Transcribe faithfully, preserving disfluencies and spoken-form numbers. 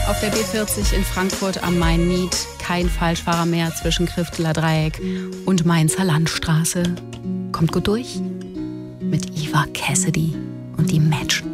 Auf der B vierzig in Frankfurt am Main-Nied kein Falschfahrer mehr zwischen Krifteler Dreieck und Mainzer Landstraße. Kommt gut durch mit Eva Cassidy und die Match.